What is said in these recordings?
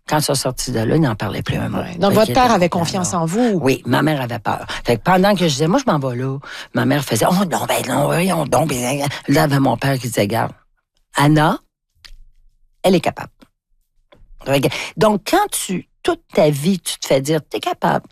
quand ils sont sortis de là, ils n'en parlaient plus un mot. Ouais. Donc, votre père avait confiance en vous? Oui, ma mère avait peur. Fait que pendant que je disais, moi, je m'en vais là, ma mère faisait, oh non, ben non, voyons donc. Là, il y avait mon père qui disait, regarde, Anna, elle est capable. Donc, quand toute ta vie, tu te fais dire, t'es capable,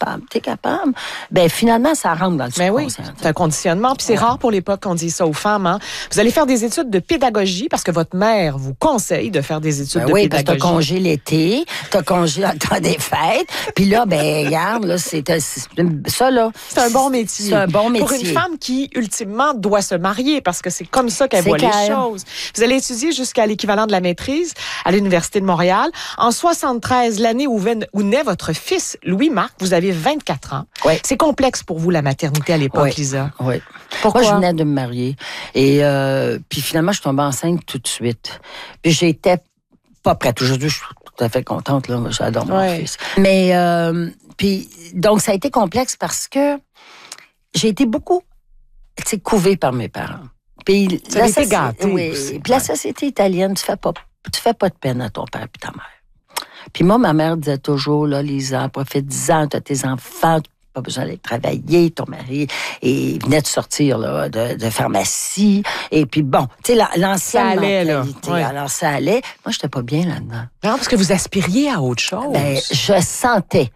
ben finalement, ça rentre dans le subconscient. Oui, c'est un conditionnement. Puis c'est rare pour l'époque qu'on dit ça aux femmes. Hein. Vous allez faire des études de pédagogie parce que votre mère vous conseille de faire des études de oui, pédagogie. parce que t'as congé l'été, t'as congé dans le temps des fêtes. Puis là, ben regarde, là, ça, là. C'est un bon métier. C'est un bon métier. Pour une femme qui, ultimement, doit se marier parce que c'est comme ça qu'elle voit les choses. Vous allez étudier jusqu'à l'équivalent de la maîtrise à l'Université de Montréal. En 73, l'année où naît votre fils, Louis-Marc, vous avez 24 ans. Oui. C'est complexe pour vous, la maternité à l'époque, Lisa. Oui. Pourquoi? Moi, je venais de me marier. Et puis finalement, je suis tombée enceinte tout de suite. Puis j'étais pas prête. Aujourd'hui, je suis tout à fait contente. Là. J'adore mon fils. Mais, puis, donc, ça a été complexe parce que j'ai été beaucoup couvée par mes parents. Puis, ça a été gâté. Oui. Puis la société italienne, tu fais pas de peine à ton père et ta mère. Puis moi, ma mère disait toujours, là, Lisa, profite-en, t'as tes enfants, pas besoin d'aller travailler, ton mari venait de sortir là, de pharmacie. Et puis bon, tu sais, l'ancienne mentalité. Ouais. Alors, ça allait. Moi, j'étais pas bien là-dedans. Non, parce que vous aspiriez à autre chose. Ben, je sentais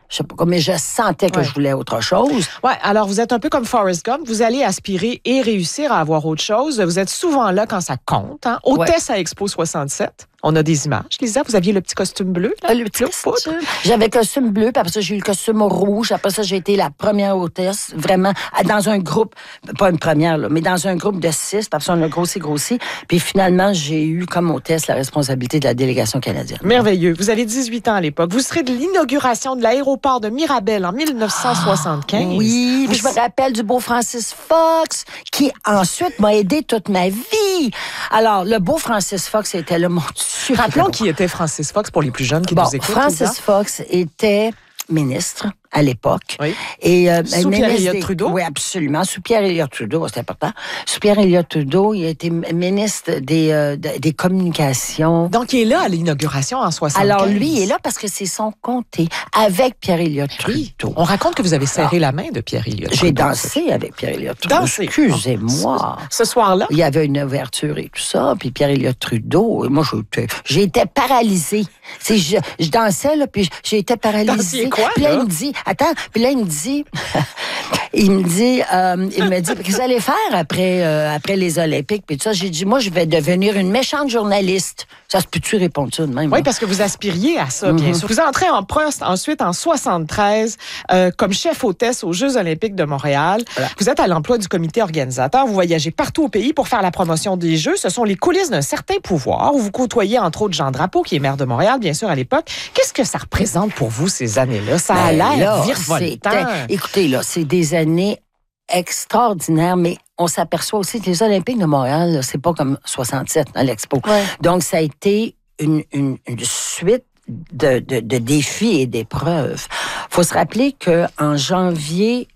que je voulais autre chose. Oui, alors vous êtes un peu comme Forrest Gump. Vous allez aspirer et réussir à avoir autre chose. Vous êtes souvent là quand ça compte. Hein? Hôtesse à Expo 67. On a des images. Lisa, vous aviez le petit costume bleu. Là, le petit costume. J'avais le costume bleu, puis après ça, j'ai eu le costume rouge. Après ça, j'ai été la première hôtesse, vraiment, dans un groupe, pas une première, là, mais dans un groupe de 6. Puis après ça, on a grossi. Puis finalement, j'ai eu comme hôtesse la responsabilité de la délégation canadienne. Merveilleux. Vous avez 18 ans à l'époque. Vous serez de l'inauguration de l'aéroport de Mirabel en 1975. Oui, puis je me rappelle du beau Francis Fox, qui ensuite m'a aidé toute ma vie. Alors, le beau Francis Fox était là, mon Dieu. Rappelons qui était Francis Fox pour les plus jeunes qui nous écoutent. Francis Fox était ministre à l'époque. Oui. Et, sous Pierre-Éliott Trudeau? Oui, absolument. Sous Pierre-Éliott Trudeau, c'est important. Sous Pierre-Éliott Trudeau, il a été ministre des communications. Donc, il est là à l'inauguration en 75. Alors, lui, il est là parce que c'est son comté avec Pierre-Éliott Trudeau. On raconte que vous avez serré la main de Pierre-Éliott Trudeau. J'ai dansé avec Pierre-Éliott Trudeau. Excusez-moi. Ce soir-là? Il y avait une ouverture et tout ça, puis Pierre-Éliott Trudeau, et moi, j'étais paralysée. Je dansais, là, puis j'étais paralysée. Dansiez quoi, puis là, il me dit, attends, puis là, il me dit, qu'est-ce que vous allez faire après les Olympiques? Puis tout ça, j'ai dit, moi, je vais devenir une méchante journaliste. Ça se peut-tu répondre ça de même? Oui, parce que vous aspiriez à ça, bien sûr. Vous entrez en poste ensuite en 73 comme chef hôtesse aux Jeux Olympiques de Montréal. Voilà. Vous êtes à l'emploi du comité organisateur. Vous voyagez partout au pays pour faire la promotion des Jeux. Ce sont les coulisses d'un certain pouvoir où vous côtoyez entre autres Jean Drapeau, qui est maire de Montréal, bien sûr, à l'époque. Qu'est-ce que ça représente pour vous, ces années-là? Ça a l'air virevoltant. Écoutez, là, c'est des années extraordinaires, mais on s'aperçoit aussi que les Olympiques de Montréal, là, c'est pas comme 67 à l'Expo. Ouais. Donc, ça a été une suite de défis et d'épreuves. Faut se rappeler qu'en janvier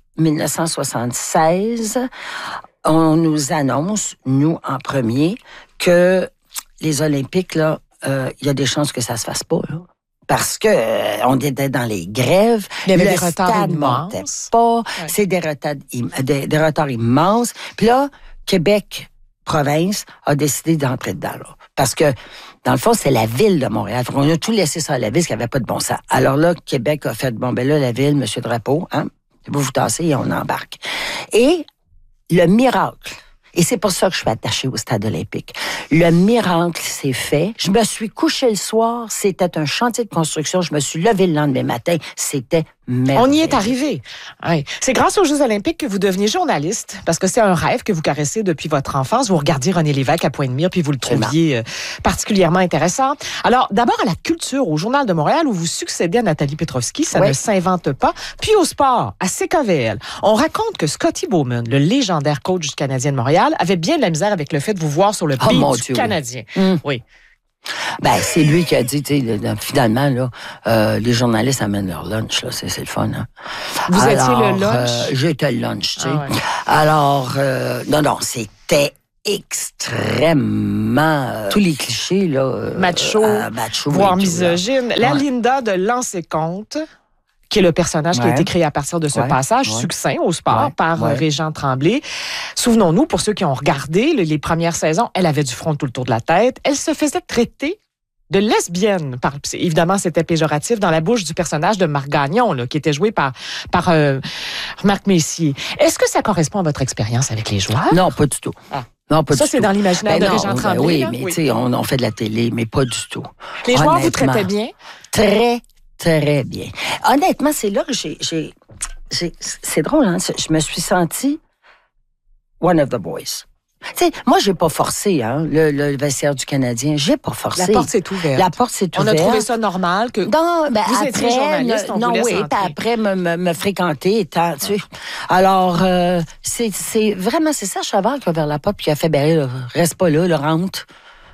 1976, on nous annonce, nous en premier, que les Olympiques, là, il y a des chances que ça se fasse pas, là. Parce que on était dans les grèves, il y avait des retards immenses. Montait pas, ouais. C'est des retards immenses. Puis là, Québec, province, a décidé d'entrer dedans, là. Parce que, dans le fond, c'est la ville de Montréal. On a tout laissé ça à la ville, parce qu'il n'y avait pas de bon sens. Alors là, Québec a fait, bon, ben là, la ville, M. Drapeau, hein, vous tassez et on embarque. Et le miracle, et c'est pour ça que je suis attachée au stade olympique. Le miracle s'est fait. Je me suis couchée le soir. C'était un chantier de construction. Je me suis levée le lendemain matin. C'était merveilleux. On y est arrivé. Ouais. C'est grâce aux Jeux olympiques que vous deveniez journaliste, parce que c'est un rêve que vous caressez depuis votre enfance. Vous regardiez René Lévesque à Pointe-Mire, puis vous le trouviez particulièrement intéressant. Alors, d'abord à la culture, au Journal de Montréal, où vous succédez à Nathalie Petrovski, ça ne s'invente pas. Puis au sport, à CKVL. On raconte que Scotty Bowman, le légendaire coach du Canadien de Montréal, avait bien de la misère avec le fait de vous voir sur le beat du Canadien. Oui. Ben, c'est lui qui a dit, tu sais, finalement, là, les journalistes amènent leur lunch, là, c'est le fun, hein. Vous étiez le lunch? J'étais le lunch, tu sais. Ah ouais. Alors, non, c'était extrêmement tous les clichés là, macho, voire misogyne. La Linda de Lancer Compte, qui est le personnage qui a été créé à partir de ce passage succinct au sport par Régent Tremblay. Souvenons-nous, pour ceux qui ont regardé les premières saisons, elle avait du front tout le tour de la tête. Elle se faisait traiter de lesbienne. Évidemment, c'était péjoratif dans la bouche du personnage de Marc Gagnon, là, qui était joué par Marc Messier. Est-ce que ça correspond à votre expérience avec les joueurs? Non, pas du tout. Ah. Non, pas ça, du c'est tout. dans l'imaginaire de Régent Tremblay. Oui, mais tu sais, on fait de la télé, mais pas du tout. Les joueurs vous traitaient bien? Très, très bien. Honnêtement, c'est là que c'est drôle, hein? Je me suis sentie one of the boys. Tu sais, moi, j'ai pas forcé, hein, le vestiaire du Canadien. J'ai pas forcé. La porte s'est ouverte. La porte s'est ouverte. On a trouvé ça normal que non, ben vous étiez journaliste, on vous laisse entrer. Puis après me fréquenter, tu sais. Alors, c'est vraiment, c'est ça, Chavard qui a ouvert la porte puis qui a fait, reste pas là, rentre.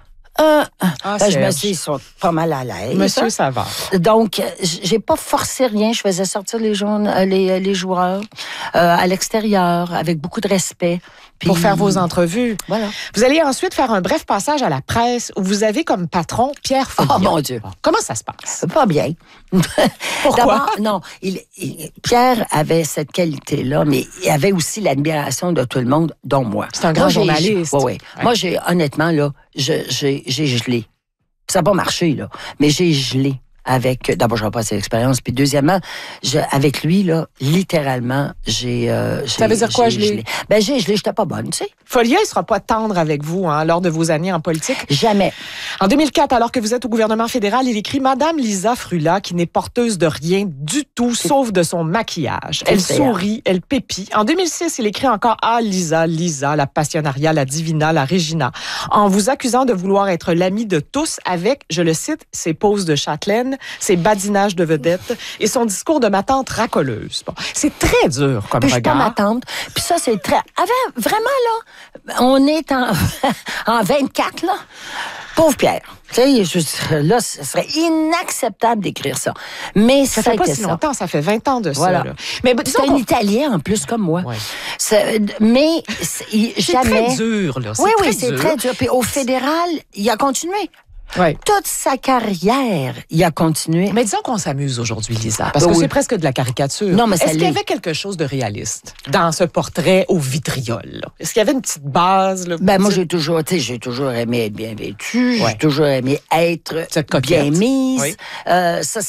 Je me suis pas mal à l'aise. Monsieur Savard. Donc, j'ai pas forcé rien. Je faisais sortir les joueurs à l'extérieur avec beaucoup de respect. Pour faire vos entrevues. Voilà. Vous allez ensuite faire un bref passage à la presse où vous avez comme patron Pierre Folliot. Oh mon Dieu. Comment ça se passe? Pas bien. Pourquoi? D'abord, non. Pierre avait cette qualité-là, mais il avait aussi l'admiration de tout le monde, dont moi. C'est un grand journaliste. Oui. Moi, honnêtement, là, j'ai gelé. Ça n'a pas marché, là, mais j'ai gelé. D'abord, je n'ai pas assez d'expérience. Puis deuxièmement, avec lui, là, littéralement, ça veut dire quoi, gelé? Ben, j'ai gelé, j'étais pas bonne, tu sais. Folliot, il sera pas tendre avec vous, hein, lors de vos années en politique. Jamais. En 2004, alors que vous êtes au gouvernement fédéral, il écrit « Madame Lisa Frula, qui n'est porteuse de rien du tout, sauf de son maquillage. Elle sourit, elle pépit. » En 2006, il écrit encore « Ah, Lisa, la passionnariat, la divina, la Regina. » En vous accusant de vouloir être l'ami de tous avec, je le cite, ses poses de châtelaine, ses badinages de vedette et son discours de ma tante racoleuse. Bon, c'est très dur comme puis regard. Je suis pas ma tante. Puis ça, c'est très... Vraiment, là, on est en 24, là. Pauvre Pierre. Tu sais, là, ce serait inacceptable d'écrire ça. Mais ça fait pas si longtemps, ça fait 20 ans de ça. Voilà. Mais c'est un Italien, en plus, comme moi. Ouais. Mais c'est jamais... très dur, là. Oui, c'est très dur. Puis au fédéral, il a continué. Ouais. Toute sa carrière, il a continué. Mais disons qu'on s'amuse aujourd'hui, Lisa, parce que c'est presque de la caricature. Non, mais est-ce qu'il y avait quelque chose de réaliste dans ce portrait au vitriol? Là? Est-ce qu'il y avait une petite base? Là, moi, j'ai toujours aimé être bien vêtue. J'ai toujours aimé être bien mise. Oui. Ça,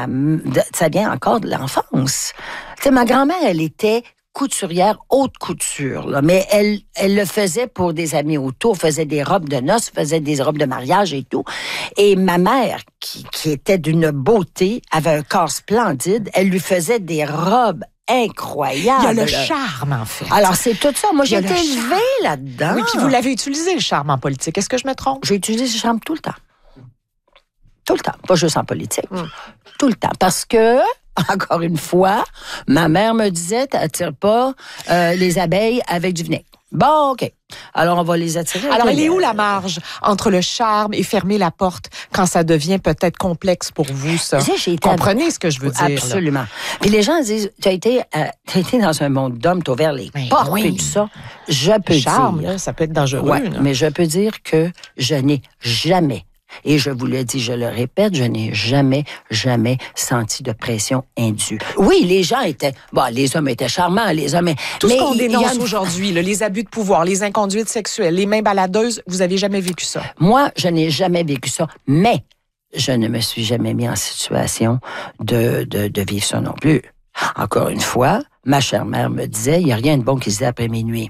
ça vient encore de l'enfance. Tu sais, ma grand-mère, elle était couturière haute couture, là. Mais elle le faisait pour des amis autour, faisait des robes de noces, faisait des robes de mariage et tout. Et ma mère, qui était d'une beauté, avait un corps splendide, elle lui faisait des robes incroyables. Il y a le charme, en fait. Alors, c'est tout ça. Moi, j'ai été élevée là-dedans. Oui, puis vous l'avez utilisé, le charme, en politique. Est-ce que je me trompe? J'ai utilisé le charme tout le temps. Tout le temps. Pas juste en politique. Tout le temps. Parce que... Encore une fois, ma mère me disait, t'attires pas les abeilles avec du vinaigre. Bon, OK. Alors, on va les attirer. Alors, elle est où la marge entre le charme et fermer la porte quand ça devient peut-être complexe pour vous, ça? Comprenez ce que je veux dire. Absolument. Là. Puis les gens disent, tu as été dans un monde d'hommes, tu as ouvert les portes et tout ça. Je peux charme, dire... Là, ça peut être dangereux. Ouais, mais je peux dire que je n'ai jamais... Et je vous le dis, je le répète, je n'ai jamais senti de pression indue. Oui, les gens étaient... les hommes étaient charmants, les hommes... Tout ce qu'on dénonce aujourd'hui, les abus de pouvoir, les inconduites sexuelles, les mains baladeuses, vous avez jamais vécu ça? Moi, je n'ai jamais vécu ça, mais je ne me suis jamais mis en situation de vivre ça non plus. Encore une fois, ma chère mère me disait, il n'y a rien de bon qui se dit après minuit.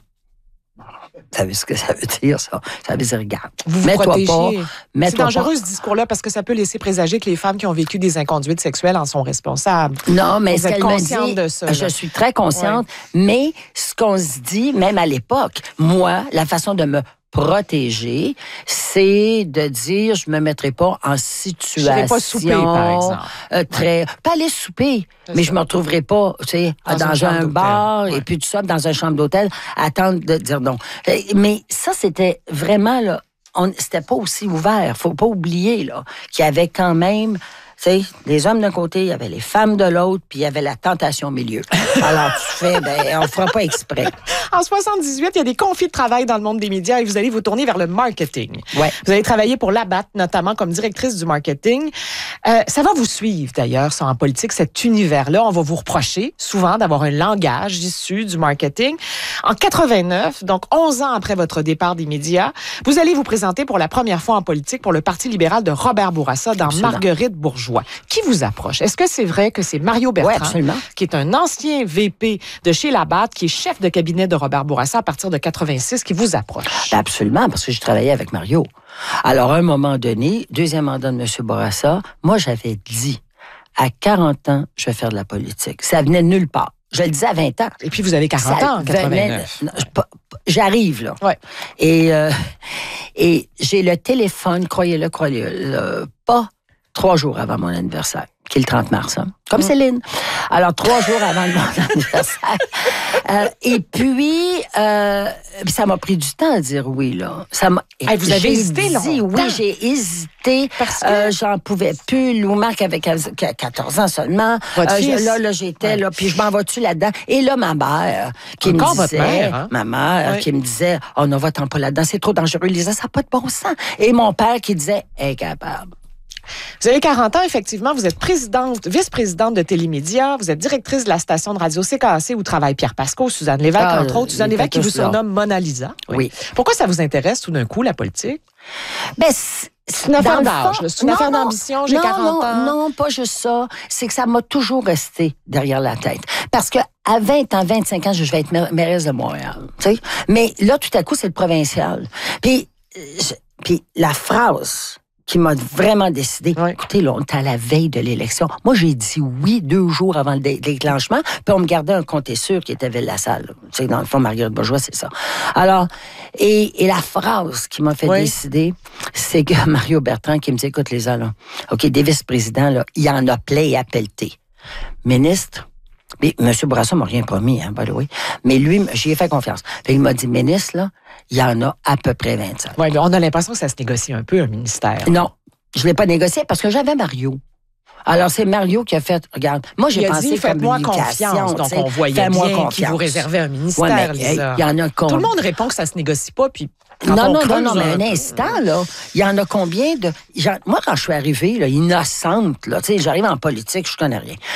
Vous savez ce que ça veut dire, ça? Ça veut dire, regarde, mets-toi pas. C'est dangereux, ce discours-là, parce que ça peut laisser présager que les femmes qui ont vécu des inconduites sexuelles en sont responsables. Non, mais ce qu'elle me dit, de ça, je suis très consciente, mais ce qu'on se dit, même à l'époque, moi, la façon de me protéger, c'est de dire, je me mettrai pas en situation... Je vais pas souper, par exemple. Pas aller souper, mais je me retrouverai pas, tu sais, dans un bar, et puis tout ça, dans une chambre d'hôtel, attendre de dire non. Mais ça, c'était vraiment, là, c'était pas aussi ouvert. Faut pas oublier, là, qu'il y avait quand même sais, les hommes d'un côté, il y avait les femmes de l'autre, puis il y avait la tentation au milieu. Alors, tu fais, on ne fera pas exprès. En 78, il y a des conflits de travail dans le monde des médias et vous allez vous tourner vers le marketing. Ouais. Vous allez travailler pour Labatt, notamment comme directrice du marketing. Ça va vous suivre, d'ailleurs, ça, en politique, cet univers-là. On va vous reprocher souvent d'avoir un langage issu du marketing. En 89, donc 11 ans après votre départ des médias, vous allez vous présenter pour la première fois en politique pour le Parti libéral de Robert Bourassa dans Absolument. Marguerite Bourgeois. Qui vous approche? Est-ce que c'est vrai que c'est Mario Bertrand, qui est un ancien VP de chez Labatt, qui est chef de cabinet de Robert Bourassa à partir de 86, qui vous approche? Absolument, parce que je travaillais avec Mario. Alors, à un moment donné, deuxième mandat de M. Bourassa, moi, j'avais dit, à 40 ans, je vais faire de la politique. Ça venait de nulle part. Je le disais à 20 ans. Et puis, vous avez 40 ans en 89. J'arrive, là. Ouais. Et j'ai le téléphone, croyez-le, pas 3 jours avant mon anniversaire, qui est le 30 mars, hein, comme Céline. Alors, 3 jours avant mon anniversaire. Et puis, ça m'a pris du temps à dire oui, là. Vous avez hésité longtemps? Oui, j'ai hésité. Parce que j'en pouvais plus. Lou-Marc avait 14 ans seulement. Votre fils? Là, j'étais, là, puis je m'en vais-tu là-dedans? Et là, ma mère, qui me disait... votre mère, hein? Ma mère, qui me disait, oh, ne va-t'en pas là-dedans, c'est trop dangereux. Lisa, ça n'a pas de bon sens. Et mon père qui disait, incapable. Vous avez 40 ans, effectivement. Vous êtes vice-présidente de Télémédia. Vous êtes directrice de la station de radio CKAC où travaille Pierre Pascot, Suzanne Lévesque, entre autres. Suzanne Lévesque qui vous surnomme Mona Lisa. Oui. Pourquoi ça vous intéresse tout d'un coup, la politique? Ben, c'est une affaire d'âge. C'est une affaire d'ambition. J'ai 40 ans. Non, pas juste ça. C'est que ça m'a toujours resté derrière la tête. Parce que à 20 ans, 25 ans, je vais être mairesse de Montréal. Tu sais? Mais là, tout à coup, c'est le provincial. Puis la phrase qui m'a vraiment décidé. Oui. Écoutez, là, on est à la veille de l'élection. Moi, j'ai dit oui 2 jours avant le déclenchement, puis on me gardait un compte sûr qui était Ville-la-Salle. Tu sais, dans le fond, Marguerite Bourgeois, c'est ça. Alors, et la phrase qui m'a fait décider, c'est que Mario Bertrand qui me dit, écoute, les là, OK, des vice-présidents, là, il y en a plein et à pelleter. Ministre, mais M. Bourassa m'a rien promis, hein, by the way. Mais lui, j'y ai fait confiance. Fait, il m'a dit, ministre, là, il y en a à peu près 25. Oui, mais on a l'impression que ça se négocie un peu, un ministère. Non, je ne l'ai pas négocié parce que j'avais Mario. Alors, c'est Mario qui a fait, regarde, moi, j'ai pensé dit, faites-moi confiance. Donc, on voyait bien qu'il vous réservait un ministère, Lisa. Il y en a Tout le monde répond que ça se négocie pas, puis... Non, mais un instant, là, il y en a combien de... Moi, quand je suis arrivée, là, innocente, là, tu sais, j'arrive en politique, je connais rien.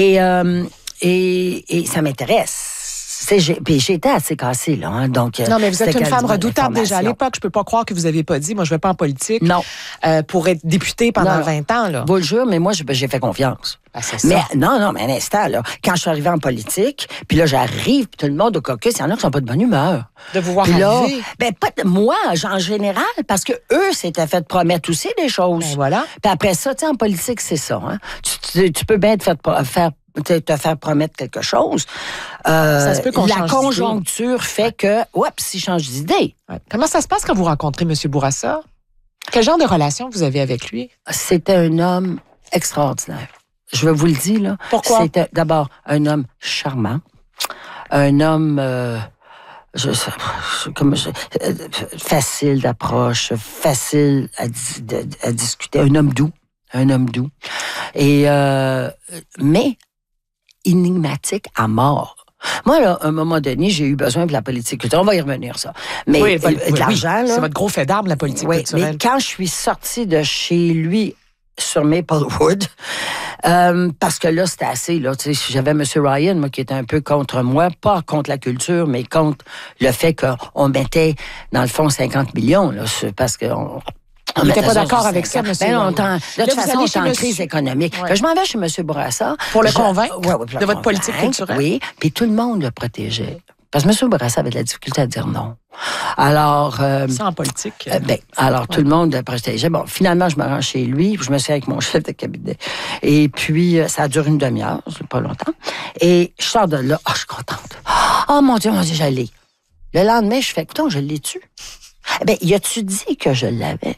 Et ça m'intéresse. Puis j'étais assez cassée, là. Hein, donc, non, mais vous êtes une femme redoutable déjà à l'époque. Je peux pas croire que vous avez pas dit, moi, je vais pas en politique. Non. Pour être députée pendant 20 ans, là. Vous le jure, mais moi, j'ai fait confiance. Ah, c'est ça. Mais non, mais un instant, là, quand je suis arrivée en politique, puis là, j'arrive, puis tout le monde au caucus, il y en a qui sont pas de bonne humeur. De vous voir puis là, arriver. Ben, pas de moi, en général, parce que eux s'étaient fait promettre aussi des choses. Ben voilà. Puis après ça, tu sais, en politique, c'est ça. Hein? Tu peux bien te faire promettre quelque chose. Ça se peut qu'on change la conjoncture fait que, oups, il change d'idée. Ouais. Comment ça se passe quand vous rencontrez M. Bourassa? Quel genre de relation vous avez avec lui? C'était un homme extraordinaire. Je vais vous le dire, là. Pourquoi? C'était d'abord un homme charmant, un homme facile d'approche, facile à discuter, un homme doux. Et mais énigmatique à mort. Moi, là, à un moment donné, j'ai eu besoin de la politique culturelle. On va y revenir, ça. Mais de l'argent, là. C'est votre gros fait d'armes, la politique culturelle. Mais quand je suis sortie de chez lui sur Maplewood, parce que là, c'était assez, là. Tu sais, j'avais M. Ryan, moi, qui était un peu contre moi, pas contre la culture, mais contre le fait qu'on mettait, dans le fond, 50 millions, là, parce que on n'était pas d'accord avec ça, M. De toute façon, on est en crise économique. Ouais. Je m'en vais chez M. Bourassa. Pour le convaincre de votre politique culturelle? Oui, puis tout le monde le protégeait. Parce que M. Bourassa avait de la difficulté à dire non. Alors... ça, en politique? Tout le monde le protégeait. Bon, finalement, je me rends chez lui, puis je me suis avec mon chef de cabinet. Et puis, ça a duré une demi-heure, c'est pas longtemps. Et je sors de là, je suis contente. Oh, mon Dieu, je l'ai. Le lendemain, je fais, écoute, je l'ai-tu? Y a-tu dit que je l'avais?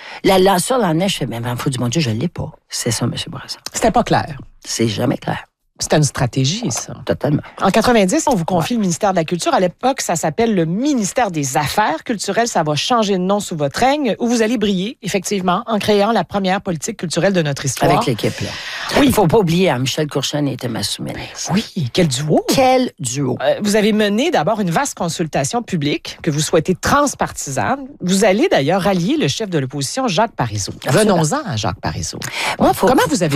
Sur le lendemain, je fais, mais faut du mon Dieu, je l'ai pas. C'est ça, M. Bourassa. C'était pas clair. C'est jamais clair. C'était une stratégie, ça. Totalement. En 90, on vous confie le ministère de la Culture. À l'époque, ça s'appelle le ministère des Affaires culturelles. Ça va changer de nom sous votre règne, où vous allez briller, effectivement, en créant la première politique culturelle de notre histoire. Avec l'équipe, là. Oui, il ne faut pas oublier, Michel Courchon était ma sous-ministre. Oui, quel duo! Quel duo! Vous avez mené d'abord une vaste consultation publique que vous souhaitez transpartisane. Vous allez d'ailleurs rallier le chef de l'opposition, Jacques Parizeau. Venons-en à Jacques Parizeau. Comment vous avez